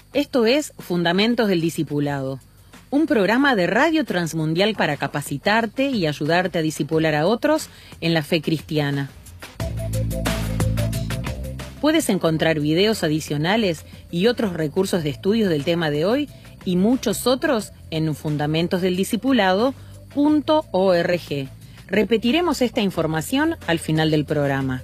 Esto es Fundamentos del Discipulado, un programa de Radio Transmundial para capacitarte y ayudarte a discipular a otros en la fe cristiana. Puedes encontrar videos adicionales y otros recursos de estudios del tema de hoy y muchos otros en fundamentosdeldiscipulado.org. Repetiremos esta información al final del programa.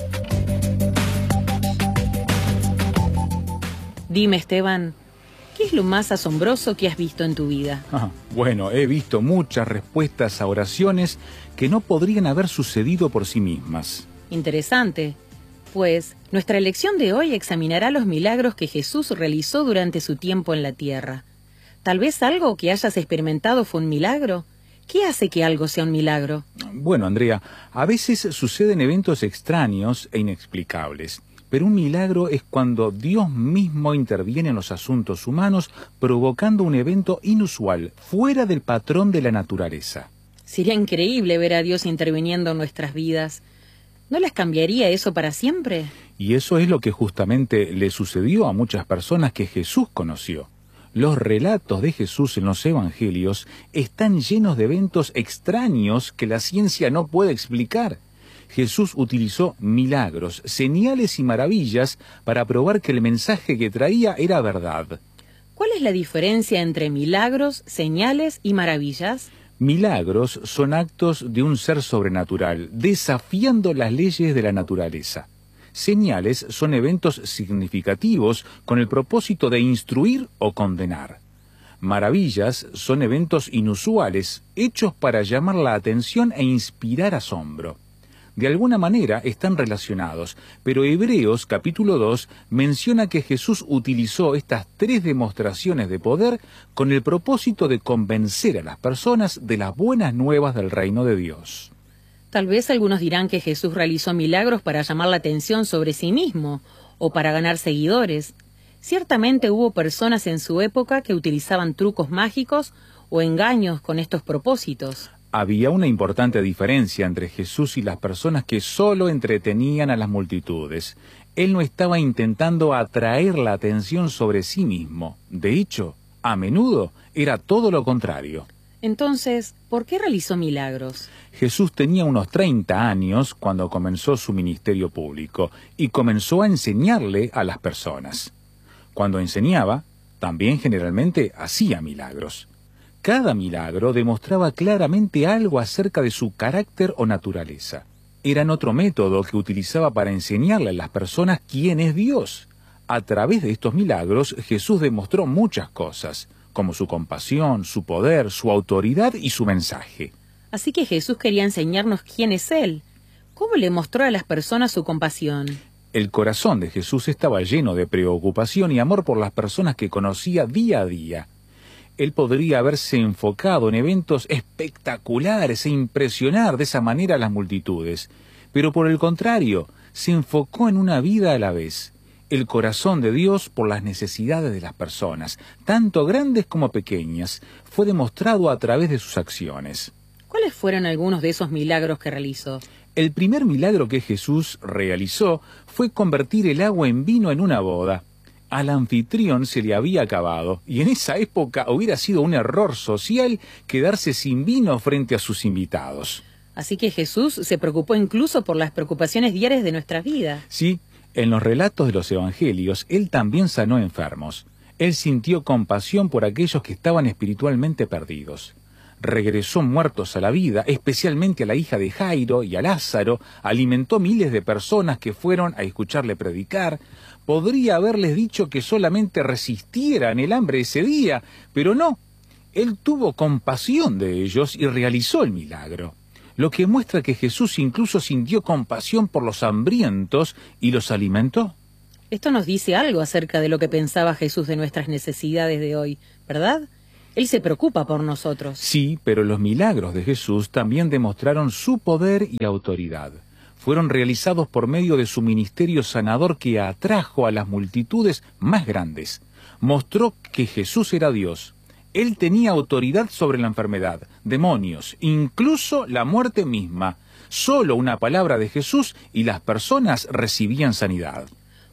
Dime, Esteban, ¿qué es lo más asombroso que has visto en tu vida? Bueno, he visto muchas respuestas a oraciones que no podrían haber sucedido por sí mismas. Interesante. Pues nuestra lección de hoy examinará los milagros que Jesús realizó durante su tiempo en la tierra. Tal vez algo que hayas experimentado fue un milagro. ¿Qué hace que algo sea un milagro? Bueno, Andrea, a veces suceden eventos extraños e inexplicables. Pero un milagro es cuando Dios mismo interviene en los asuntos humanos, provocando un evento inusual, fuera del patrón de la naturaleza. Sería increíble ver a Dios interviniendo en nuestras vidas. ¿No les cambiaría eso para siempre? Y eso es lo que justamente le sucedió a muchas personas que Jesús conoció. Los relatos de Jesús en los evangelios están llenos de eventos extraños que la ciencia no puede explicar. Jesús utilizó milagros, señales y maravillas para probar que el mensaje que traía era verdad. ¿Cuál es la diferencia entre milagros, señales y maravillas? Milagros son actos de un ser sobrenatural, desafiando las leyes de la naturaleza. Señales son eventos significativos con el propósito de instruir o condenar. Maravillas son eventos inusuales, hechos para llamar la atención e inspirar asombro. De alguna manera están relacionados, pero Hebreos capítulo 2 menciona que Jesús utilizó estas tres demostraciones de poder con el propósito de convencer a las personas de las buenas nuevas del reino de Dios. Tal vez algunos dirán que Jesús realizó milagros para llamar la atención sobre sí mismo o para ganar seguidores. Ciertamente hubo personas en su época que utilizaban trucos mágicos o engaños con estos propósitos. Había una importante diferencia entre Jesús y las personas que solo entretenían a las multitudes. Él no estaba intentando atraer la atención sobre sí mismo. De hecho, a menudo era todo lo contrario. Entonces, ¿por qué realizó milagros? Jesús tenía unos 30 años cuando comenzó su ministerio público y comenzó a enseñarle a las personas. Cuando enseñaba, también generalmente hacía milagros. Cada milagro demostraba claramente algo acerca de su carácter o naturaleza. Eran otro método que utilizaba para enseñarle a las personas quién es Dios. A través de estos milagros, Jesús demostró muchas cosas, como su compasión, su poder, su autoridad y su mensaje. Así que Jesús quería enseñarnos quién es Él. ¿Cómo le mostró a las personas su compasión? El corazón de Jesús estaba lleno de preocupación y amor por las personas que conocía día a día. Él podría haberse enfocado en eventos espectaculares e impresionar de esa manera a las multitudes, pero por el contrario, se enfocó en una vida a la vez, el corazón de Dios por las necesidades de las personas, tanto grandes como pequeñas, fue demostrado a través de sus acciones. ¿Cuáles fueron algunos de esos milagros que realizó? El primer milagro que Jesús realizó fue convertir el agua en vino en una boda. Al anfitrión se le había acabado, y en esa época hubiera sido un error social quedarse sin vino frente a sus invitados. Así que Jesús se preocupó incluso por las preocupaciones diarias de nuestras vidas. Sí, en los relatos de los evangelios, Él también sanó enfermos. Él sintió compasión por aquellos que estaban espiritualmente perdidos. Regresó muertos a la vida, especialmente a la hija de Jairo y a Lázaro, alimentó miles de personas que fueron a escucharle predicar. Podría haberles dicho que solamente resistieran el hambre ese día, pero no. Él tuvo compasión de ellos y realizó el milagro, lo que muestra que Jesús incluso sintió compasión por los hambrientos y los alimentó. Esto nos dice algo acerca de lo que pensaba Jesús de nuestras necesidades de hoy, ¿verdad? Él se preocupa por nosotros. Sí, pero los milagros de Jesús también demostraron su poder y autoridad. Fueron realizados por medio de su ministerio sanador que atrajo a las multitudes más grandes. Mostró que Jesús era Dios. Él tenía autoridad sobre la enfermedad, demonios, incluso la muerte misma. Solo una palabra de Jesús y las personas recibían sanidad.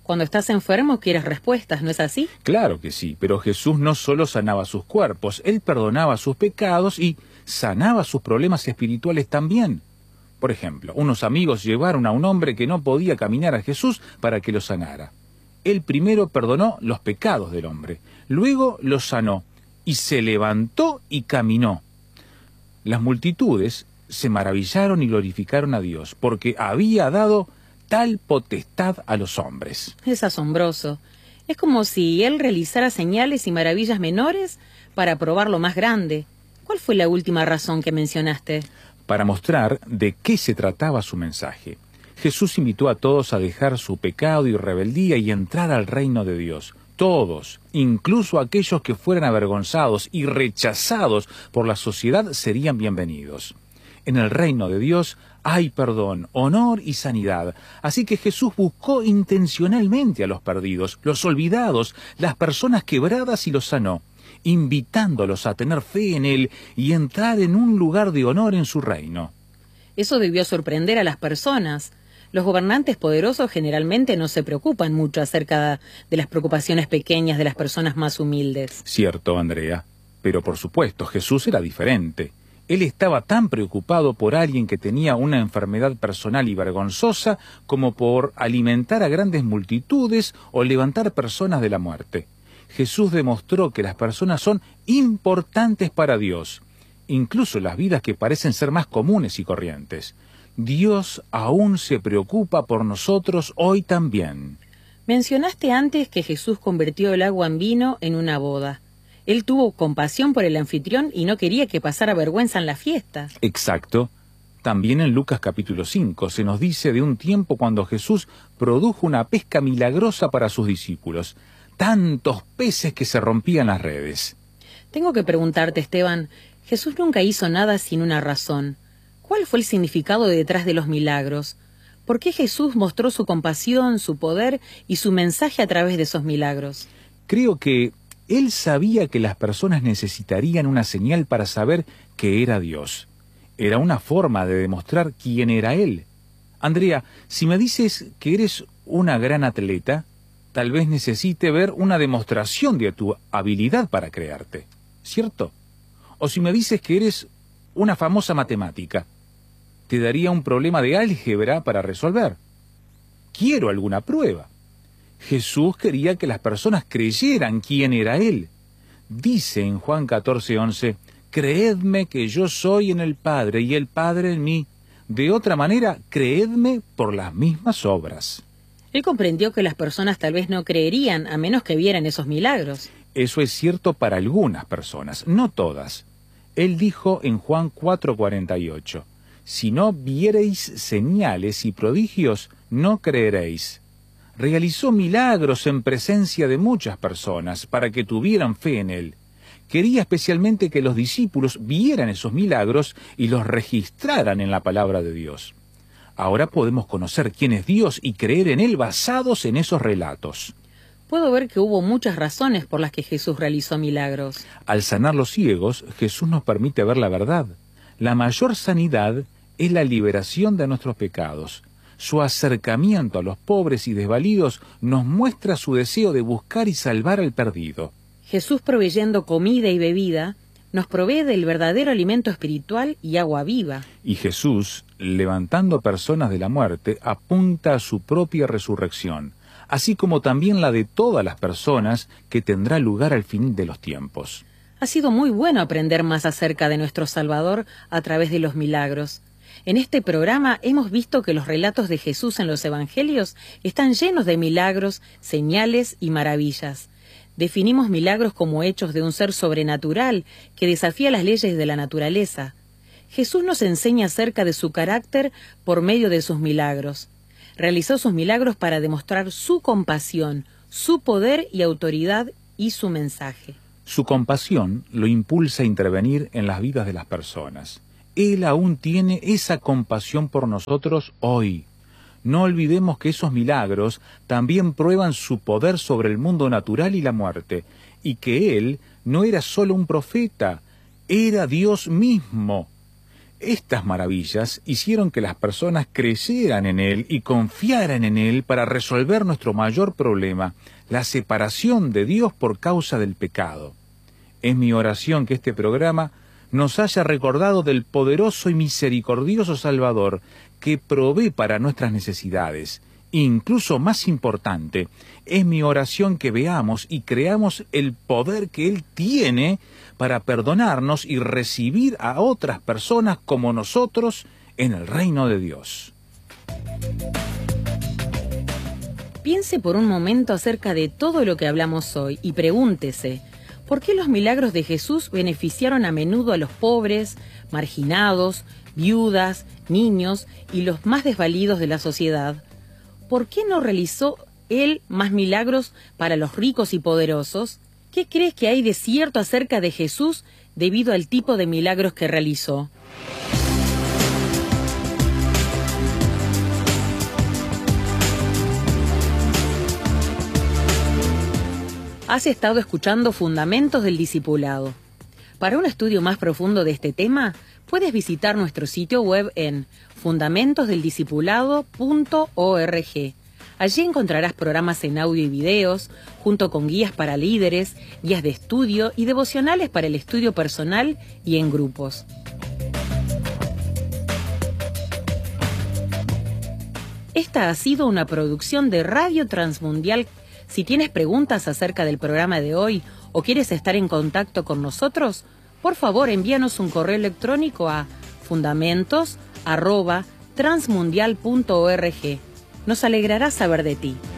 Cuando estás enfermo quieres respuestas, ¿no es así? Claro que sí, pero Jesús no solo sanaba sus cuerpos, Él perdonaba sus pecados y sanaba sus problemas espirituales también. Por ejemplo, unos amigos llevaron a un hombre que no podía caminar a Jesús para que lo sanara. Él primero perdonó los pecados del hombre, luego lo sanó y se levantó y caminó. Las multitudes se maravillaron y glorificaron a Dios porque había dado tal potestad a los hombres. Es asombroso. Es como si él realizara señales y maravillas menores para probar lo más grande. ¿Cuál fue la última razón que mencionaste? Para mostrar de qué se trataba su mensaje. Jesús invitó a todos a dejar su pecado y rebeldía y entrar al reino de Dios. Todos, incluso aquellos que fueran avergonzados y rechazados por la sociedad, serían bienvenidos. En el reino de Dios hay perdón, honor y sanidad. Así que Jesús buscó intencionalmente a los perdidos, los olvidados, las personas quebradas y los sanó, invitándolos a tener fe en Él y entrar en un lugar de honor en su reino. Eso debió sorprender a las personas. Los gobernantes poderosos generalmente no se preocupan mucho acerca de las preocupaciones pequeñas de las personas más humildes. Cierto, Andrea. Pero por supuesto, Jesús era diferente. Él estaba tan preocupado por alguien que tenía una enfermedad personal y vergonzosa como por alimentar a grandes multitudes o levantar personas de la muerte. Jesús demostró que las personas son importantes para Dios, incluso las vidas que parecen ser más comunes y corrientes. Dios aún se preocupa por nosotros hoy también. Mencionaste antes que Jesús convirtió el agua en vino en una boda. Él tuvo compasión por el anfitrión y no quería que pasara vergüenza en la fiesta. Exacto. También en Lucas capítulo 5 se nos dice de un tiempo cuando Jesús produjo una pesca milagrosa para sus discípulos. Tantos peces que se rompían las redes. Tengo que preguntarte, Esteban, Jesús nunca hizo nada sin una razón. ¿Cuál fue el significado detrás de los milagros? ¿Por qué Jesús mostró su compasión, su poder y su mensaje a través de esos milagros? Creo que Él sabía que las personas necesitarían una señal para saber que era Dios. Era una forma de demostrar quién era Él. Andrea, si me dices que eres una gran atleta, tal vez necesite ver una demostración de tu habilidad para crearte, ¿cierto? O si me dices que eres una famosa matemática, te daría un problema de álgebra para resolver. Quiero alguna prueba. Jesús quería que las personas creyeran quién era Él. Dice en Juan 14:11, «Creedme que yo soy en el Padre y el Padre en mí. De otra manera, creedme por las mismas obras». Él comprendió que las personas tal vez no creerían a menos que vieran esos milagros. Eso es cierto para algunas personas, no todas. Él dijo en Juan 4:48, «Si no viereis señales y prodigios, no creeréis». Realizó milagros en presencia de muchas personas para que tuvieran fe en Él. Quería especialmente que los discípulos vieran esos milagros y los registraran en la palabra de Dios. Ahora podemos conocer quién es Dios y creer en Él basados en esos relatos. Puedo ver que hubo muchas razones por las que Jesús realizó milagros. Al sanar los ciegos, Jesús nos permite ver la verdad. La mayor sanidad es la liberación de nuestros pecados. Su acercamiento a los pobres y desvalidos nos muestra su deseo de buscar y salvar al perdido. Jesús, proveyendo comida y bebida, nos provee del verdadero alimento espiritual y agua viva. Y Jesús, levantando personas de la muerte, apunta a su propia resurrección, así como también la de todas las personas que tendrá lugar al fin de los tiempos. Ha sido muy bueno aprender más acerca de nuestro Salvador a través de los milagros. En este programa hemos visto que los relatos de Jesús en los Evangelios están llenos de milagros, señales y maravillas. Definimos milagros como hechos de un ser sobrenatural que desafía las leyes de la naturaleza. Jesús nos enseña acerca de su carácter por medio de sus milagros. Realizó sus milagros para demostrar su compasión, su poder y autoridad y su mensaje. Su compasión lo impulsa a intervenir en las vidas de las personas. Él aún tiene esa compasión por nosotros hoy. No olvidemos que esos milagros también prueban su poder sobre el mundo natural y la muerte, y que Él no era solo un profeta, era Dios mismo. Estas maravillas hicieron que las personas creyeran en Él y confiaran en Él para resolver nuestro mayor problema, la separación de Dios por causa del pecado. Es mi oración que este programa nos haya recordado del poderoso y misericordioso Salvador que provee para nuestras necesidades. Incluso más importante, es mi oración que veamos y creamos el poder que Él tiene para perdonarnos y recibir a otras personas como nosotros en el reino de Dios. Piense por un momento acerca de todo lo que hablamos hoy y pregúntese, ¿por qué los milagros de Jesús beneficiaron a menudo a los pobres, marginados, viudas, niños y los más desvalidos de la sociedad? ¿Por qué no realizó Él más milagros para los ricos y poderosos? ¿Qué crees que hay de cierto acerca de Jesús debido al tipo de milagros que realizó? Has estado escuchando Fundamentos del Discipulado. Para un estudio más profundo de este tema, puedes visitar nuestro sitio web en fundamentosdeldiscipulado.org. Allí encontrarás programas en audio y videos, junto con guías para líderes, guías de estudio y devocionales para el estudio personal y en grupos. Esta ha sido una producción de Radio Transmundial. Si tienes preguntas acerca del programa de hoy o quieres estar en contacto con nosotros, por favor envíanos un correo electrónico a fundamentos@transmundial.org. Nos alegrará saber de ti.